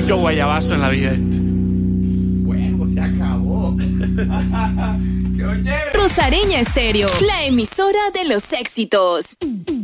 mucho guayabazo en la vida Bueno, se acabó. Rosareña Estéreo, la emisora de los éxitos.